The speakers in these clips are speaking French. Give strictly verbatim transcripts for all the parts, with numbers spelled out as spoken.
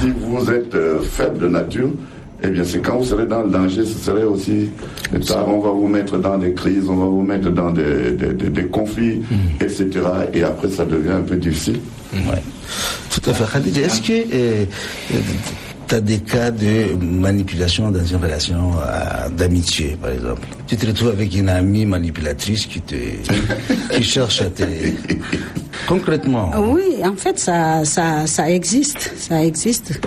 si vous êtes euh, faible de nature, eh bien, c'est quand vous serez dans le danger, ce serait aussi tard, on va vous mettre dans des crises, on va vous mettre dans des, des, des, des conflits, mmh. et cetera. Et après, ça devient un peu difficile. Ouais. Tout à fait. Khadija, est-ce que euh, tu as des cas de manipulation dans une relation euh, d'amitié, par exemple? Tu te retrouves avec une amie manipulatrice qui te qui cherche à te... Concrètement. Oui, en fait, ça, ça, ça existe. Ça existe.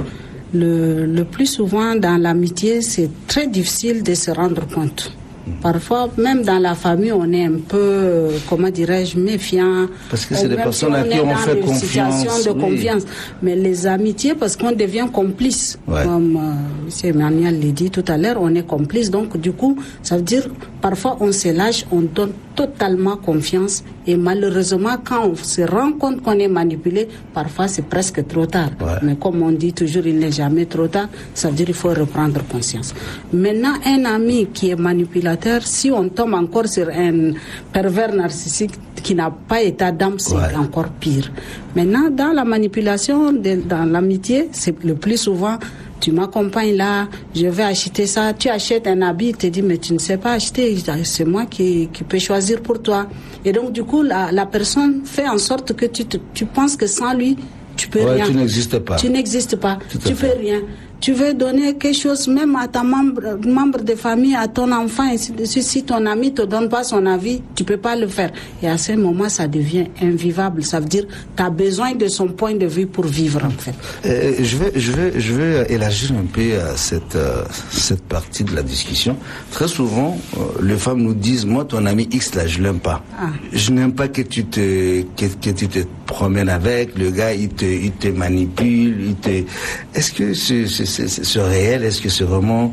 Le, le plus souvent dans l'amitié, c'est très difficile de se rendre compte. Parfois, même dans la famille, on est un peu, comment dirais-je, méfiant. Parce que c'est des personnes à qui on fait confiance. Situation de oui. confiance. Mais les amitiés, parce qu'on devient complice. Ouais. Comme euh, M. Emmanuel l'a dit tout à l'heure, on est complice. Donc, du coup, ça veut dire, parfois, on se lâche, on donne totalement confiance. Et malheureusement, quand on se rend compte qu'on est manipulé, parfois, c'est presque trop tard. Ouais. Mais comme on dit toujours, il n'est jamais trop tard. Ça veut dire qu'il faut reprendre conscience. Maintenant, un ami qui est manipulateur, si on tombe encore sur un pervers narcissique qui n'a pas état d'âme, c'est ouais. encore pire. Maintenant, dans la manipulation, de, dans l'amitié, c'est le plus souvent, tu m'accompagnes là, je vais acheter ça, tu achètes un habit, tu te dis, mais tu ne sais pas acheter, c'est moi qui, qui peux choisir pour toi. Et donc, du coup, la, la personne fait en sorte que tu, te, tu penses que sans lui, tu peux ouais, rien. Tu n'existes pas. Tu n'existes pas. Tout tu peux rien. Tu veux donner quelque chose même à ta membre, membre de famille, à ton enfant, et si, si ton ami te donne pas son avis, tu peux pas le faire. Et à ce moment, ça devient invivable. Ça veut dire, tu as besoin de son point de vue pour vivre, en fait. Euh, je vais, je vais, je vais élargir un peu euh, cette, euh, cette partie de la discussion. Très souvent, euh, les femmes nous disent, moi, ton ami X, là, je l'aime pas. Ah. Je n'aime pas que tu te, que, que tu te promènes avec, le gars, il te, il te manipule, il te, est-ce que c'est, c'est C'est, c'est, c'est réel, est-ce que c'est vraiment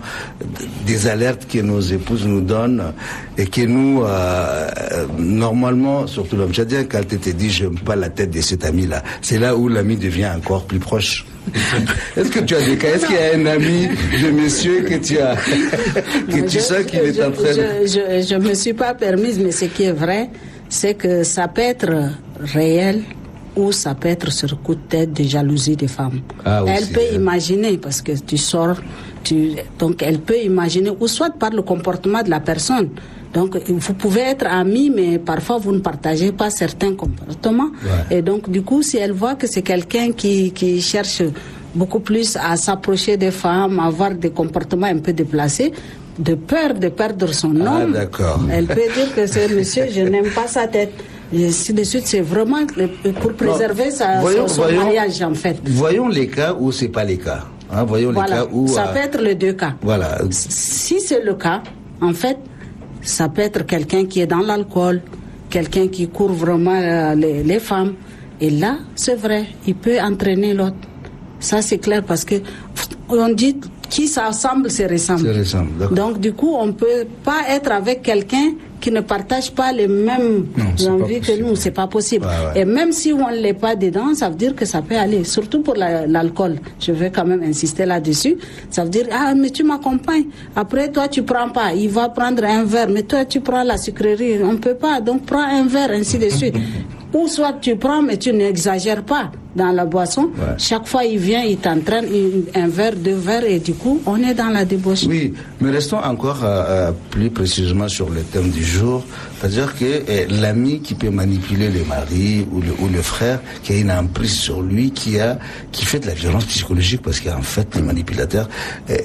des alertes que nos épouses nous donnent et que nous, euh, normalement, surtout l'homme tchadien, quand tu te dis j'aime pas la tête de cet ami-là, c'est là où l'ami devient encore plus proche. Est-ce que tu as des cas? Est-ce qu'il y a un ami de monsieur que tu as, que non, tu je, sais qu'il je, est en train de... Je, je, je me suis pas permise, mais ce qui est vrai, c'est que ça peut être réel, ou ça peut être sur coup de tête de jalousie des femmes. Ah, elle aussi, peut hein. imaginer, parce que tu sors, tu, donc elle peut imaginer, ou soit par le comportement de la personne. Donc vous pouvez être amis, mais parfois vous ne partagez pas certains comportements. Ouais. Et donc du coup, si elle voit que c'est quelqu'un qui, qui cherche beaucoup plus à s'approcher des femmes, à avoir des comportements un peu déplacés, de peur de perdre son nom, ah, elle peut dire que c'est monsieur, je n'aime pas sa tête. Et ainsi de suite, c'est vraiment pour préserver non, sa, voyons, son, son voyons, mariage, en fait. Voyons les cas où c'est pas les cas. Hein, voyons voilà, les cas où... Ça euh, peut être les deux cas. Voilà. Si c'est le cas, en fait, ça peut être quelqu'un qui est dans l'alcool, quelqu'un qui court vraiment euh, les, les femmes. Et là, c'est vrai, il peut entraîner l'autre. Ça, c'est clair, parce que on dit qui s'assemble se ressemble. Se ressemble, donc, du coup, on ne peut pas être avec quelqu'un qui ne partage pas les mêmes non, envies que nous, c'est pas possible. Ouais, ouais. Et même si on ne l'est pas dedans, ça veut dire que ça peut aller, surtout pour la, l'alcool. Je vais quand même insister là-dessus. Ça veut dire, ah, mais tu m'accompagnes. Après, toi, tu prends pas. Il va prendre un verre, mais toi, tu prends la sucrerie. On ne peut pas, donc prends un verre, ainsi de suite. Ou soit tu prends, mais tu n'exagères pas dans la boisson. Ouais. Chaque fois, il vient, il t'entraîne un verre, deux verres, et du coup, on est dans la débauche. Oui, mais restons encore euh, plus précisément sur le thème du jour. C'est-à-dire que euh, l'ami qui peut manipuler le mari ou le, ou le frère, qui a une emprise sur lui, qui a, qui fait de la violence psychologique, parce qu'en fait, les manipulateurs, euh,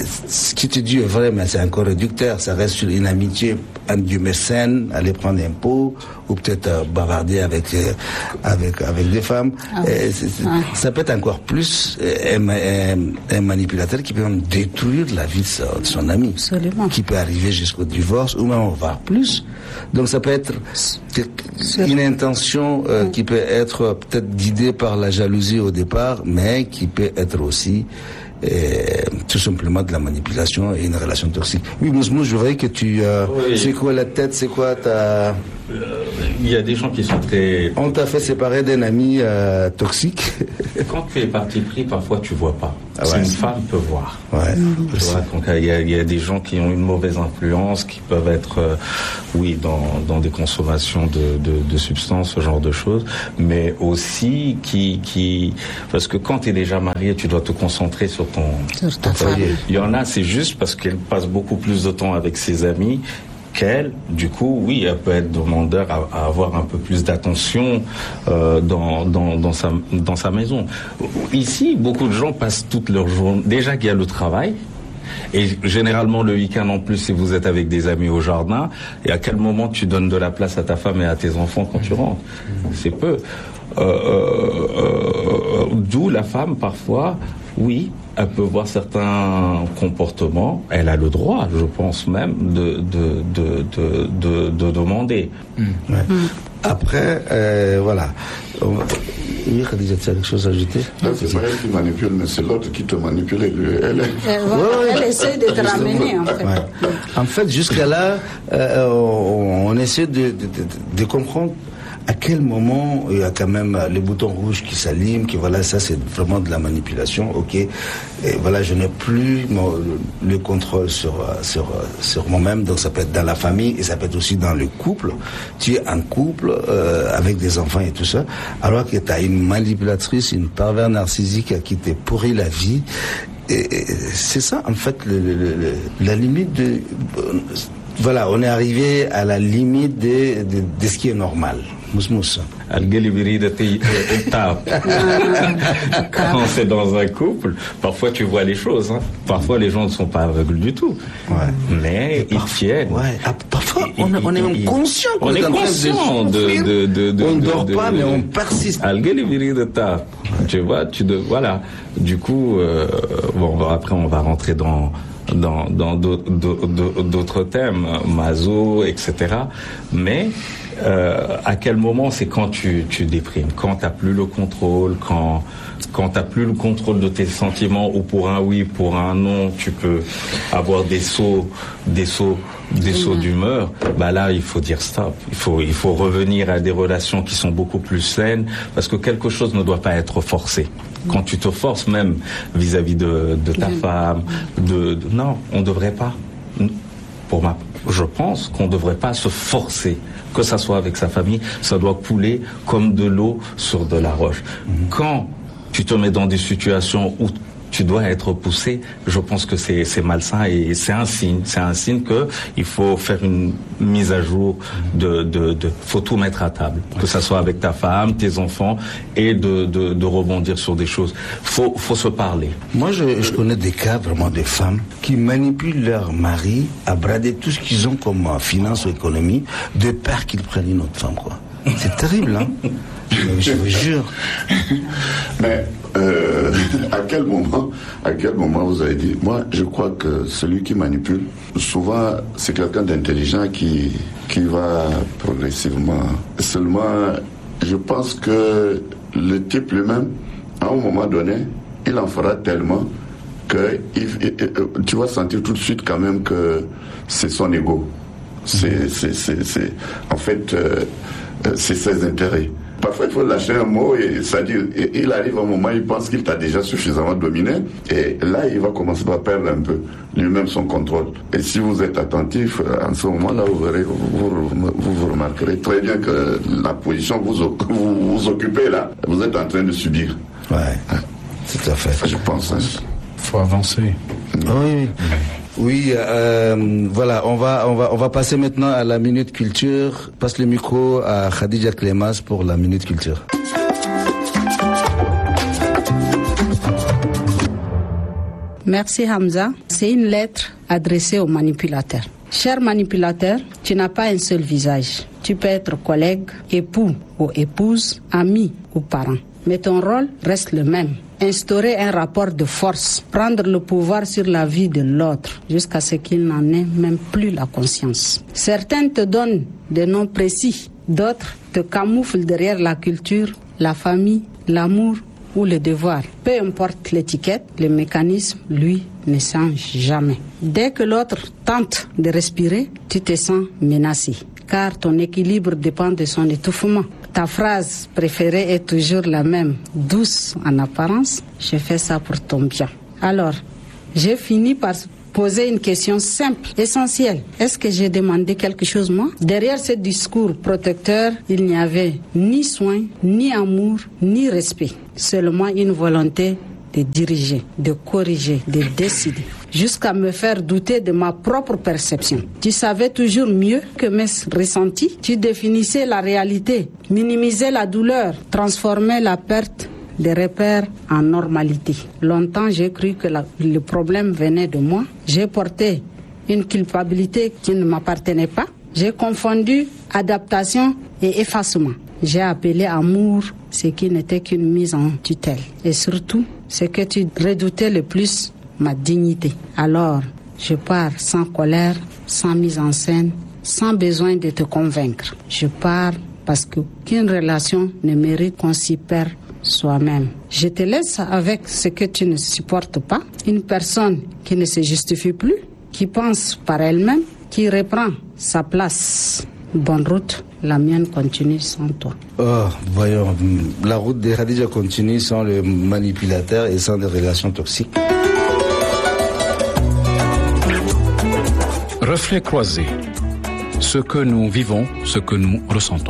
ce qui te dit est vrai, mais c'est encore réducteur. Ça reste sur une amitié, un dieu mécène, aller prendre un pot, ou peut-être euh, bavarder avec, euh, avec, avec des femmes. Ah. Euh, c'est, c'est, ah. Ça peut être encore plus euh, un, un, un manipulateur qui peut même détruire la vie de, sa, de son ami. Absolument. Qui peut arriver jusqu'au divorce, ou même voire plus. Donc ça peut être une intention euh, qui peut être peut-être guidée par la jalousie au départ, mais qui peut être aussi euh, tout simplement de la manipulation et une relation toxique. Oui, Mousmou, je voyais que tu... Euh, oui. C'est quoi la tête, c'est quoi ta... Euh, il y a des gens qui sont très... On t'a fait séparer d'un ami euh, toxique. Quand tu es parti pris, parfois tu vois pas. Ah ouais. Une femme peut voir. Ouais. Mmh. Tu vois, donc il y, a, il y a des gens qui ont une mauvaise influence, qui peuvent être, euh, oui, dans, dans des consommations de, de, de substances, ce genre de choses, mais aussi qui, qui, parce que quand tu es déjà marié, tu dois te concentrer sur ton, sur ta ton famille. Il y en a, c'est juste parce qu'elle passe beaucoup plus de temps avec ses amis qu'elle, du coup, oui, elle peut être demandeur à, à avoir un peu plus d'attention euh, dans, dans, dans, sa, dans sa maison. Ici, beaucoup de gens passent toute leur journée. Déjà qu'il y a le travail, et généralement le week-end en plus, si vous êtes avec des amis au jardin, et à quel moment tu donnes de la place à ta femme et à tes enfants quand tu rentres? C'est peu. Euh, euh, euh, d'où la femme, parfois, oui, elle peut voir certains comportements, elle a le droit, je pense même, de, de, de, de, de, de demander. Mmh. Ouais. Mmh. Après, euh, voilà. Oui, Khadija, tu as quelque chose à ajouter? Non, c'est pas elle qui manipule, mais c'est l'autre qui te manipule. Elle, elle, elle, ouais, elle essaie de te ramener, en fait. Ouais. En fait, jusqu'à là, euh, on, on essaie de, de, de, de comprendre à quel moment il y a quand même le bouton rouge qui s'allume, qui voilà, ça c'est vraiment de la manipulation, ok. Et voilà, je n'ai plus mon, le, le contrôle sur, sur, sur moi-même, donc ça peut être dans la famille et ça peut être aussi dans le couple. Tu es en couple euh, avec des enfants et tout ça, alors que tu as une manipulatrice, une pervers narcissique qui te pourrit la vie. Et, et c'est ça en fait le, le, le, la limite de... Voilà, on est arrivé à la limite de, de, de ce qui est normal. Mousmous. Quand c'est dans un couple, parfois tu vois les choses. Hein. Parfois les gens ne sont pas aveugles du tout. Ouais. Mais ils tiennent. Ouais. Parfois on, on est même conscient. On est conscient de, de, de, de. On ne dort de, pas, de, mais on persiste. Tu vois, tu de, voilà. Du coup, euh, bon, après on va rentrer dans. dans dans d'autres thèmes, maso, et cetera. Mais euh, à quel moment c'est quand tu, tu déprimes, quand t'as plus le contrôle, quand quand t'as plus le contrôle de tes sentiments, ou pour un oui, pour un non, tu peux avoir des sauts, des sauts, des sauts d'humeur. Bah là, il faut dire stop. Il faut il faut revenir à des relations qui sont beaucoup plus saines, parce que quelque chose ne doit pas être forcé. Quand tu te forces même vis-à-vis de, de ta femme, de, de non, on ne devrait pas. Pour ma, je pense qu'on ne devrait pas se forcer, que ça soit avec sa famille, ça doit couler comme de l'eau sur de la roche. Quand tu te mets dans des situations où tu dois être poussé, je pense que c'est c'est malsain et c'est un signe, c'est un signe que il faut faire une mise à jour de de de faut tout mettre à table, que ça soit avec ta femme, tes enfants, et de de de rebondir sur des choses. Faut faut se parler. Moi je je connais des cas vraiment de femmes qui manipulent leur mari à brader tout ce qu'ils ont comme finance ou économie de peur qu'ils prennent une autre femme, quoi. C'est terrible, hein. Je vous jure. Mais euh, à quel moment, à quel moment vous avez dit? Moi, je crois que celui qui manipule, souvent, c'est quelqu'un d'intelligent qui qui va progressivement. Seulement, je pense que le type lui-même, à un moment donné, il en fera tellement que il, il, tu vas sentir tout de suite quand même que c'est son ego. C'est, c'est, c'est, c'est, en fait, euh, c'est ses intérêts. Parfois, il faut lâcher un mot et c'est-à-dire, il arrive un moment, il pense qu'il t'a déjà suffisamment dominé et là, il va commencer par perdre un peu lui-même son contrôle. Et si vous êtes attentif, en ce moment-là, vous verrez, vous, vous, vous remarquerez très bien que la position que vous, vous, vous occupez là, vous êtes en train de subir. Ouais, hein? Tout à fait. Je pense. Hein. Faut avancer. Oui, oui. Oui, euh, voilà, on va, on va, on va passer maintenant à la minute culture. Passe le micro à Khadija Clémas pour la minute culture. Merci Hamza. C'est une lettre adressée aux manipulateurs. Cher manipulateur, tu n'as pas un seul visage. Tu peux être collègue, époux ou épouse, ami ou parent. Mais ton rôle reste le même. Instaurer un rapport de force, prendre le pouvoir sur la vie de l'autre jusqu'à ce qu'il n'en ait même plus la conscience. Certains te donnent des noms précis, d'autres te camouflent derrière la culture, la famille, l'amour ou le devoir. Peu importe l'étiquette, le mécanisme, lui, ne change jamais. Dès que l'autre tente de respirer, tu te sens menacé. car ton équilibre dépend de son étouffement. Ta phrase préférée est toujours la même, douce en apparence. Je fais ça pour ton bien. Alors, j'ai fini par poser une question simple, essentielle. Est-ce que j'ai demandé quelque chose, moi? Derrière ce discours protecteur, il n'y avait ni soin, ni amour, ni respect. Seulement une volonté de diriger, de corriger, de décider, jusqu'à me faire douter de ma propre perception. Tu savais toujours mieux que mes ressentis. Tu définissais la réalité, minimisais la douleur, transformais la perte des repères en normalité. Longtemps, j'ai cru que la, le problème venait de moi. J'ai porté une culpabilité qui ne m'appartenait pas. J'ai confondu adaptation et effacement. J'ai appelé amour ce qui n'était qu'une mise en tutelle. Et surtout, ce que tu redoutais le plus, ma dignité. Alors, je pars sans colère, sans mise en scène, sans besoin de te convaincre. Je pars parce qu'aucune relation ne mérite qu'on s'y perd soi-même. Je te laisse avec ce que tu ne supportes pas, une personne qui ne se justifie plus, qui pense par elle-même, qui reprend sa place. Bonne route, la mienne continue sans toi. Oh, voyons, la route de Khadija continue sans le manipulateur et sans des relations toxiques. Reflets croisés, ce que nous vivons, ce que nous ressentons.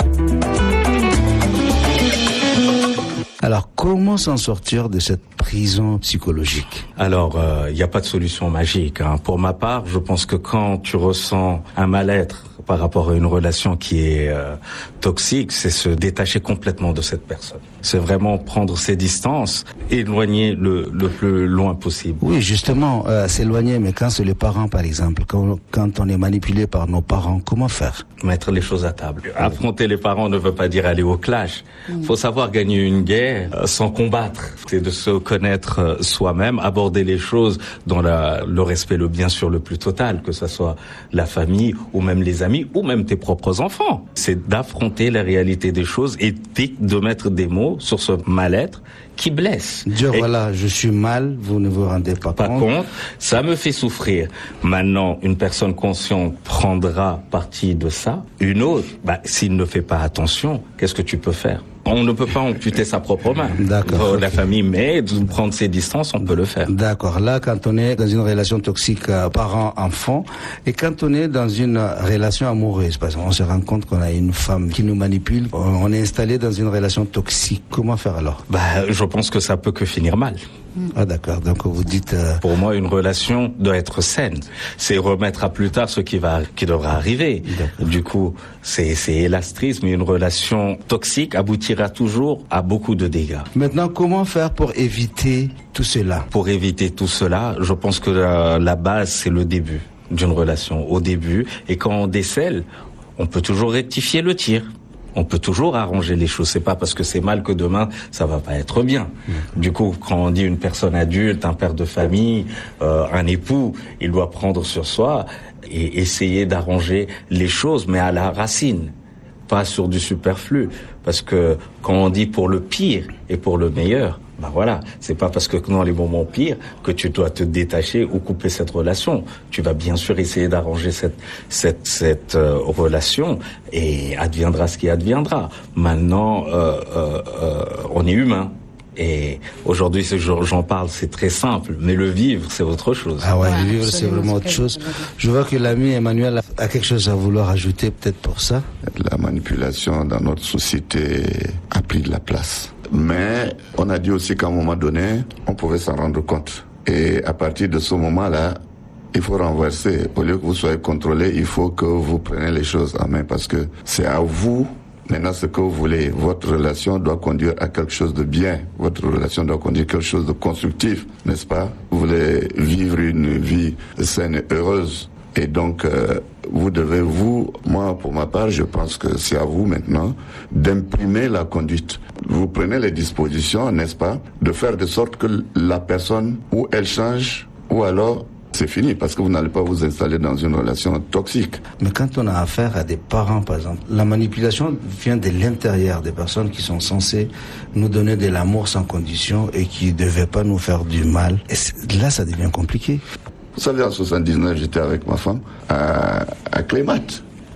Alors, comment s'en sortir de cette prison psychologique? Alors, il euh, n'y a pas de solution magique, hein. Pour ma part, je pense que quand tu ressens un mal-être par rapport à une relation qui est euh, toxique, c'est se détacher complètement de cette personne. C'est vraiment prendre ses distances, éloigner le, le plus loin possible. Oui, justement, euh, s'éloigner, mais quand c'est les parents, par exemple, quand, quand on est manipulé par nos parents, comment faire? Mettre les choses à table. Affronter les parents ne veut pas dire aller au clash. Il faut savoir gagner une guerre euh, sans combattre. C'est de se connaître euh, soi-même, aborder les choses dans la, le respect, le bien sûr le plus total, que ce soit la famille ou même les amis ou même tes propres enfants. C'est d'affronter la réalité des choses et de mettre des mots sur ce mal-être qui blesse. Dire et voilà, je suis mal, vous ne vous rendez pas, pas compte. compte. Ça me fait souffrir. Maintenant, une personne consciente prendra parti de ça. Une autre, bah, s'il ne fait pas attention, qu'est-ce que tu peux faire? On ne peut pas amputer sa propre main. D'accord. La famille, mais de prendre ses distances, on peut le faire. D'accord. Là, quand on est dans une relation toxique euh, parent-enfant, et quand on est dans une relation amoureuse, parce qu'on se rend compte qu'on a une femme qui nous manipule, on est installé dans une relation toxique. Comment faire alors? Bah, je pense que ça peut que finir mal. Ah d'accord, donc vous dites... Euh... Pour moi, une relation doit être saine. C'est remettre à plus tard ce qui va, qui devra arriver. Du coup, c'est, c'est élastrisme, mais une relation toxique aboutira toujours à beaucoup de dégâts. Maintenant, comment faire pour éviter tout cela? Pour éviter tout cela, je pense que la, la base, c'est le début d'une relation. Au début, et quand on décèle, on peut toujours rectifier le tir. On peut toujours arranger les choses. C'est pas parce que c'est mal que demain ça va pas être bien. Du coup, quand on dit une personne adulte, un père de famille, euh, un époux, il doit prendre sur soi et essayer d'arranger les choses, mais à la racine, pas sur du superflu. Parce que quand on dit pour le pire et pour le meilleur, ben voilà, c'est pas parce que dans les moments pires que tu dois te détacher ou couper cette relation. Tu vas bien sûr essayer d'arranger cette cette cette euh, relation et adviendra ce qui adviendra. Maintenant, euh, euh, euh, on est humain. Et aujourd'hui, ce jour, j'en parle, c'est très simple, mais le vivre, c'est autre chose. Ah ouais, le vivre, c'est vraiment autre chose. Je vois que l'ami Emmanuel a quelque chose à vouloir ajouter, peut-être pour ça. La manipulation dans notre société a pris de la place. Mais on a dit aussi qu'à un moment donné, on pouvait s'en rendre compte. Et à partir de ce moment-là, il faut renverser. Au lieu que vous soyez contrôlé, il faut que vous preniez les choses en main parce que c'est à vous. Maintenant, ce que vous voulez, votre relation doit conduire à quelque chose de bien. Votre relation doit conduire à quelque chose de constructif, n'est-ce pas? Vous voulez vivre une vie saine et heureuse. Et donc, euh, vous devez, vous, moi, pour ma part, je pense que c'est à vous maintenant d'imprimer la conduite. Vous prenez les dispositions, n'est-ce pas, de faire de sorte que la personne, ou elle change, ou alors c'est fini, parce que vous n'allez pas vous installer dans une relation toxique. Mais quand on a affaire à des parents, par exemple, la manipulation vient de l'intérieur, des personnes qui sont censées nous donner de l'amour sans condition et qui ne devaient pas nous faire du mal. Et là, ça devient compliqué. Vous savez, en soixante-dix-neuf, j'étais avec ma femme à, à Clémat.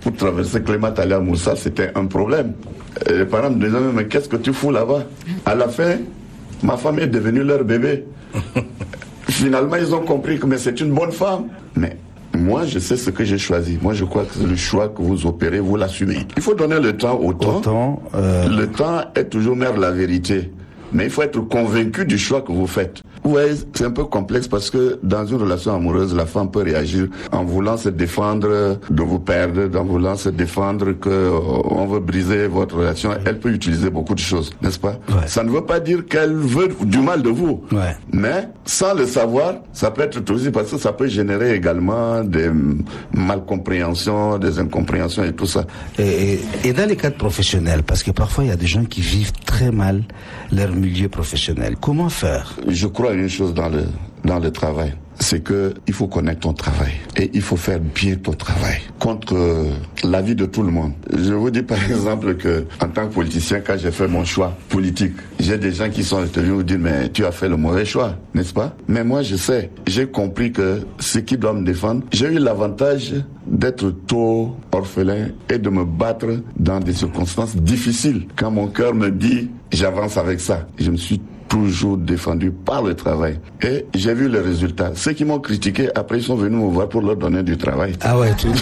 pour traverser Clémat aller à Moussa, c'était un problème. Et les parents me disaient, mais qu'est-ce que tu fous là-bas? À la fin, ma femme est devenue leur bébé. Finalement, ils ont compris que mais c'est une bonne femme. Mais moi, je sais ce que j'ai choisi. Moi, je crois que le choix que vous opérez, vous l'assumez. Il faut donner le temps au temps. Autant, euh... Le temps est toujours mère de la vérité. Mais il faut être convaincu du choix que vous faites. Vous voyez, c'est un peu complexe parce que dans une relation amoureuse, la femme peut réagir en voulant se défendre de vous perdre, en voulant se défendre que euh, on veut briser votre relation. Elle peut utiliser beaucoup de choses, n'est-ce pas? Ouais. Ça ne veut pas dire qu'elle veut du mal de vous. Ouais. Mais sans le savoir, ça peut être aussi parce que ça peut générer également des malcompréhensions, des incompréhensions et tout ça. Et, et, et dans les cadres professionnels, parce que parfois il y a des gens qui vivent très mal leur milieu professionnel. Comment faire? Je crois à une chose dans le dans le travail, c'est que il faut connaître ton travail et il faut faire bien ton travail contre euh, l'avis de tout le monde. Je vous dis par exemple que en tant que politicien, quand j'ai fait mon choix politique, j'ai des gens qui sont venus me dire mais tu as fait le mauvais choix, n'est-ce pas? Mais moi je sais, j'ai compris que ce qui doit me défendre, j'ai eu l'avantage d'être tôt orphelin et de me battre dans des circonstances difficiles. Quand mon cœur me dit j'avance avec ça, je me suis toujours défendu par le travail. Et j'ai vu les résultats. Ceux qui m'ont critiqué, après, ils sont venus me voir pour leur donner du travail. Ah ouais, tout,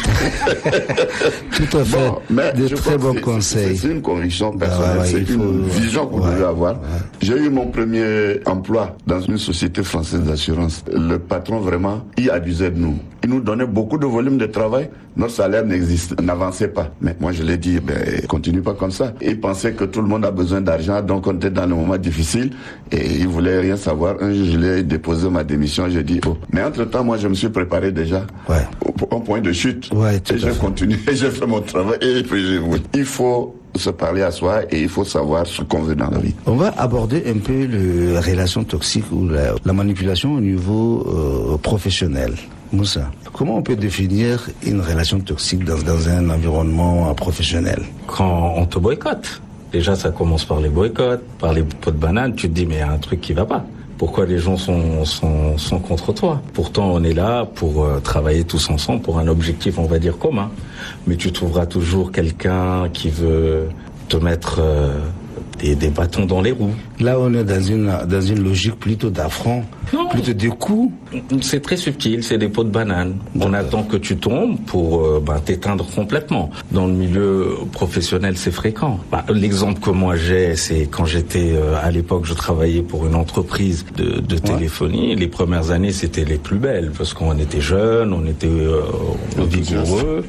tout à fait. Bon, mais de très bons conseils. C'est une conviction personnelle, bah ouais, c'est une faut... vision que vous ouais, devez avoir. Ouais. J'ai eu mon premier emploi dans une société française d'assurance. Le patron, vraiment, il abusait de nous. Il nous donnait beaucoup de volume de travail. Notre salaire n'existe, n'avançait pas. Mais moi, je l'ai dit, ben, continue pas comme ça. Il pensait que tout le monde a besoin d'argent, donc on était dans le moment difficile. Et il voulait rien savoir. Un jour, je l'ai déposé ma démission. J'ai dit, oh. Mais entre-temps, moi, je me suis préparé déjà. Ouais. Au, au point de chute. Ouais, et j'ai continué, j'ai fait mon travail. Et puis, j'ai voulu. Il faut se parler à soi et il faut savoir ce qu'on veut dans la vie. On va aborder un peu les relations toxiques ou la, la manipulation au niveau euh, professionnel. Moussa, comment on peut définir une relation toxique dans, dans un environnement professionnel? Quand on te boycotte. Déjà, ça commence par les boycotts, par les pots de banane. Tu te dis, mais il y a un truc qui va pas. Pourquoi les gens sont, sont, sont contre toi? Pourtant, on est là pour euh, travailler tous ensemble pour un objectif, on va dire, commun. Mais tu trouveras toujours quelqu'un qui veut te mettre euh, des, des bâtons dans les roues. Là, on est dans une, dans une logique plutôt d'affront, plutôt de coups. C'est très subtil, c'est des pots de banane. On attend que tu tombes pour euh, ben, t'éteindre complètement. Dans le milieu professionnel, c'est fréquent. Ben, l'exemple que moi j'ai, c'est quand j'étais, euh, à l'époque, je travaillais pour une entreprise de, de téléphonie. Ouais. Les premières années, c'était les plus belles, parce qu'on était jeunes, on était euh, vigoureux.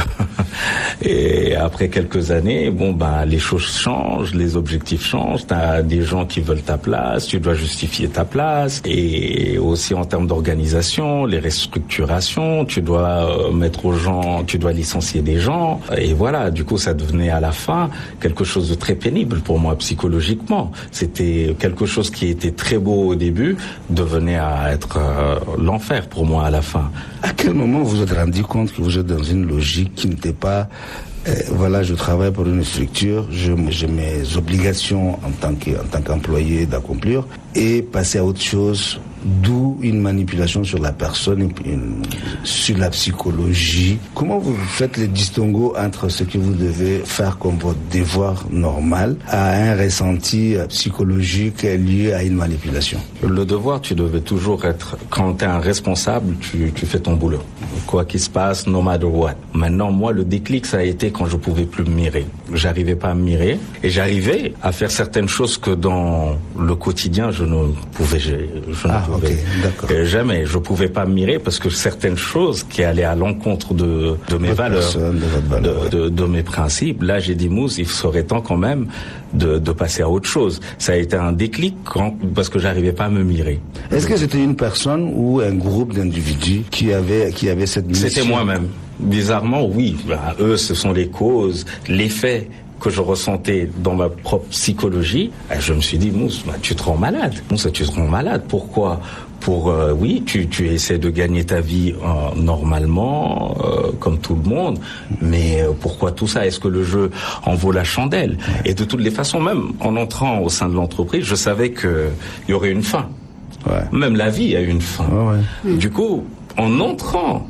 Et après quelques années, bon, ben, les choses changent, les objectifs changent, t'as des gens qui veulent ta place, tu dois justifier ta place, et aussi en termes d'organisation, les restructurations, tu dois euh, mettre aux gens, tu dois licencier des gens, et voilà, du coup ça devenait à la fin quelque chose de très pénible pour moi psychologiquement. C'était quelque chose qui était très beau au début, devenait à être euh, l'enfer pour moi à la fin. À quel moment vous vous êtes rendu compte que vous êtes dans une logique qui n'était pas Euh, voilà, je travaille pour une structure, je, j'ai mes obligations en tant que, en tant qu'employé d'accomplir et passer à autre chose, d'où une manipulation sur la personne, une, sur la psychologie. Comment vous faites le distinguo entre ce que vous devez faire comme votre devoir normal à un ressenti psychologique lié à une manipulation? Le devoir, tu devais toujours être, quand tu es un responsable, tu, tu fais ton boulot. Quoi qu'il se passe, no matter what. Maintenant, moi, le déclic, ça a été quand je pouvais plus me mirer. J'arrivais pas à me mirer et j'arrivais à faire certaines choses que dans le quotidien, je ne pouvais, je, je ah, ne pouvais okay, jamais. Je pouvais pas me mirer parce que certaines choses qui allaient à l'encontre de, de mes votre valeurs, personne, de, votre valeur, de, de, de mes principes. Là, j'ai dit, Mousse, il serait temps quand même de, de passer à autre chose. Ça a été un déclic quand, parce que j'arrivais pas à me mirer. Est-ce que c'était une personne ou un groupe d'individus qui avait, qui avait cette mission? C'était moi-même. Bizarrement, oui. Ben, eux, ce sont les causes, les faits que je ressentais dans ma propre psychologie. Et je me suis dit, Mousse, ben, tu te rends malade. Mousse, tu te rends malade. Pourquoi? Pour, euh, oui, tu, tu essaies de gagner ta vie euh, normalement, euh, comme tout le monde, mais euh, pourquoi tout ça? Est-ce que le jeu en vaut la chandelle? Et de toutes les façons, même en entrant au sein de l'entreprise, je savais qu'il y aurait une fin. Ouais. Même la vie a une fin. Ouais, ouais. Du coup, en entrant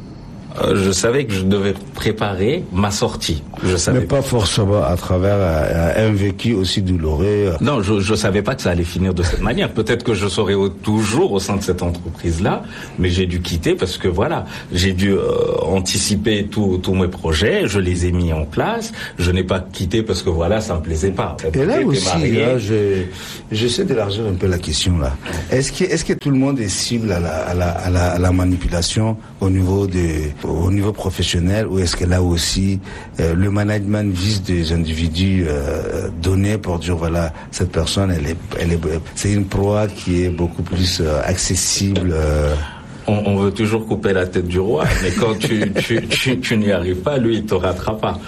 euh, je savais que je devais préparer ma sortie. Je savais Mais pas forcément à travers un, un vécu aussi douloureux. Non, je je savais pas que ça allait finir de cette manière. Peut-être que je serais au, toujours au sein de cette entreprise-là, mais j'ai dû quitter parce que voilà, j'ai dû euh, anticiper tous tous mes projets, je les ai mis en place. Je n'ai pas quitté parce que voilà, ça me plaisait pas. Et là aussi, là, je, j'essaie d'élargir un peu la question là. Est-ce que est-ce que tout le monde est cible à la à la à la, à la manipulation au niveau de au niveau professionnel, ou est-ce que là aussi euh, le management vise des individus euh, donnés pour dire voilà, cette personne elle est elle est c'est une proie qui est beaucoup plus euh, accessible. Euh, On, on veut toujours couper la tête du roi, mais quand tu, tu, tu, tu n'y arrives pas, lui, il te ratera pas.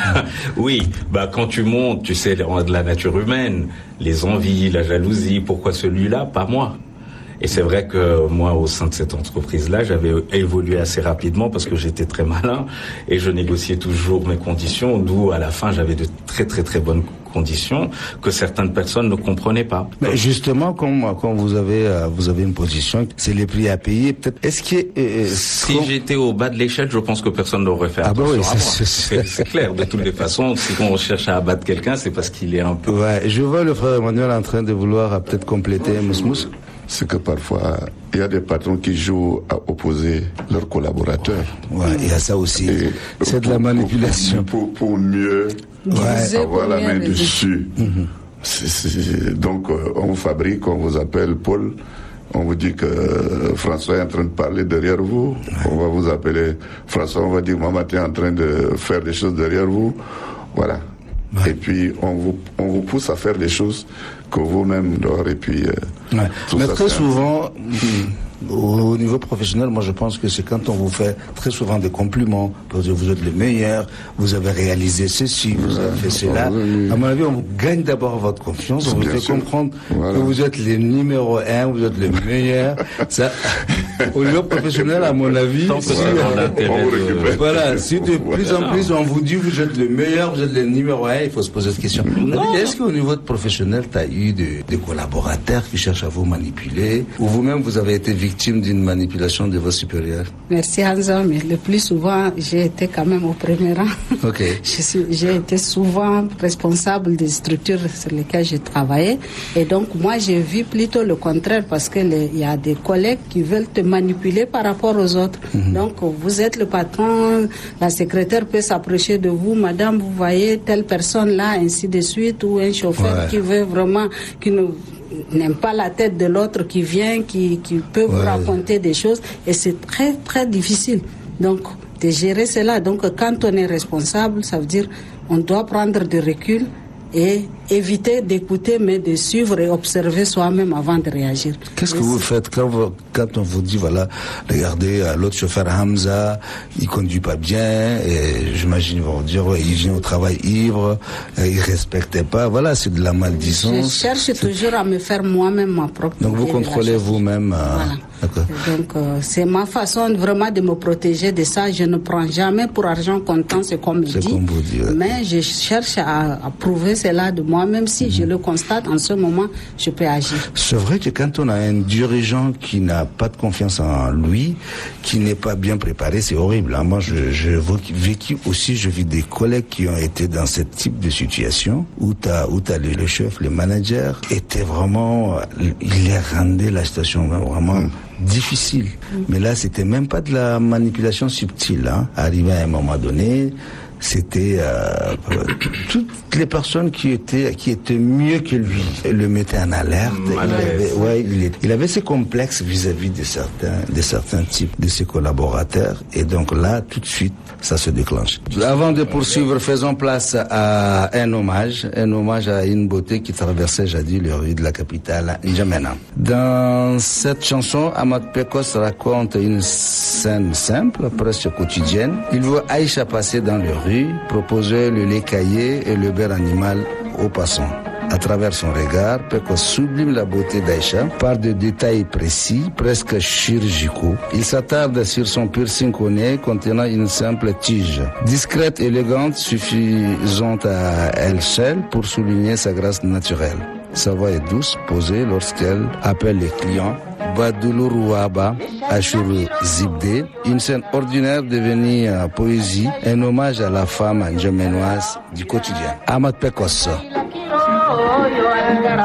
Oui, bah quand tu montes, tu sais, de la nature humaine, les envies, la jalousie, pourquoi celui-là, pas moi? Et c'est vrai que moi, au sein de cette entreprise-là, j'avais évolué assez rapidement parce que j'étais très malin et je négociais toujours mes conditions, d'où à la fin, j'avais de très très très bonnes conditions que certaines personnes ne comprenaient pas. Mais justement, quand, quand vous avez vous avez une position, c'est les prix à payer. Peut-être. Est-ce que euh, si quand... j'étais au bas de l'échelle, je pense que personne n'aurait fait ah attention bah oui, à moi. c'est, c'est... C'est, c'est clair. De toutes les façons, si on cherche à abattre quelqu'un, c'est parce qu'il est un peu. Ouais, je vois le frère Emmanuel en train de vouloir euh, peut-être compléter Mousmous. C'est que parfois, il y a des patrons qui jouent à opposer leurs collaborateurs. Ouais, il y a ça aussi. Et c'est de la manipulation. Pour, pour, pour mieux ouais. avoir la main dessus. Mm-hmm. C'est, c'est, donc, euh, on vous fabrique, on vous appelle Paul. On vous dit que euh, François est en train de parler derrière vous. Ouais. On va vous appeler François, on va dire Maman, tu es en train de faire des choses derrière vous. Voilà. Ouais. Et puis, on vous, on vous pousse à faire des choses que vous-même dehors. Et puis, euh, ouais. Mais très souvent, mmh, au niveau professionnel, moi je pense que c'est quand on vous fait très souvent des compliments, parce que vous êtes le meilleur, vous avez réalisé ceci, vous avez fait cela. Oui. À mon avis, on vous gagne d'abord votre confiance, on vous fait sûr. comprendre voilà. que vous êtes le numéro un, vous êtes le meilleur. Ça, au niveau professionnel, à mon avis, tant que c'est dans l'intérêt de... voilà, si de plus en plus on vous dit vous êtes le meilleur, vous êtes le numéro un, il faut se poser cette question. Non. Est-ce qu'au niveau professionnel, tu as eu des, des collaborateurs qui cherchent à vous manipuler, ou vous-même vous avez été victime d'une manipulation de vos supérieurs? Merci Hansa, mais le plus souvent j'ai été quand même au premier rang. Okay. Je suis, j'ai été souvent responsable des structures sur lesquelles j'ai travaillé, et donc moi j'ai vu plutôt le contraire, parce que il y a des collègues qui veulent te manipuler par rapport aux autres. Mm-hmm. Donc vous êtes le patron, la secrétaire peut s'approcher de vous, madame, vous voyez telle personne là, ainsi de suite, ou un chauffeur ouais. qui veut vraiment, qui ne n'aime pas la tête de l'autre, qui vient, qui, qui peut ouais. vous raconter des choses, et c'est très très difficile donc de gérer cela. Donc quand on est responsable, ça veut dire on doit prendre du recul et éviter d'écouter, mais de suivre et observer soi-même avant de réagir. Qu'est-ce que vous faites quand, vous, quand on vous dit, voilà, regardez, l'autre chauffeur Hamza, il conduit pas bien, et j'imagine ils vont dire, ouais, il vient au travail ivre, il respectait pas, voilà, c'est de la maledicence. Je cherche c'est... toujours à me faire moi-même ma propre. Donc vous contrôlez vous-même. Euh... Voilà. D'accord. Donc euh, c'est ma façon vraiment de me protéger de ça. Je ne prends jamais pour argent comptant, c'est comme il dit. Comme vous dit, ouais. Mais je cherche à, à prouver cela de moi, même si mmh. je le constate en ce moment, je peux agir. C'est vrai que quand on a un dirigeant qui n'a pas de confiance en lui, qui n'est pas bien préparé, c'est horrible. Hein. Moi, je, je vécu aussi, je vis des collègues qui ont été dans ce type de situation où t'as, où t'as le, le chef, le manager, était vraiment, il les rendait la situation vraiment mmh. difficile. Mmh. Mais là, c'était même pas de la manipulation subtile. Hein. Arrivé à un moment donné, c'était euh, toutes les personnes qui étaient qui étaient mieux que lui le mettaient en alerte. Il avait, ouais, il, il avait ses complexes vis-à-vis de certains de certains types de ses collaborateurs, et donc là tout de suite ça se déclenche. Avant de poursuivre, faisons place à un hommage, un hommage à une beauté qui traversait jadis les rues de la capitale, N'Djamena. Dans cette chanson, Amad Pekos raconte une scène simple, presque quotidienne. Il voit Aïcha passer dans les rues, proposer le lait caillé et le beurre animal aux passants. À travers son regard, Pekos sublime la beauté d'Aïcha par des détails précis, presque chirurgicaux. Il s'attarde sur son piercing au nez contenant une simple tige. Discrète, élégante, suffisante à elle seule pour souligner sa grâce naturelle. Sa voix est douce, posée lorsqu'elle appelle les clients Badoulourou Waba, Ashuru Zibde, une scène ordinaire devenue euh, poésie, un hommage à la femme ndjamenoise du quotidien. Ahmad Pekos.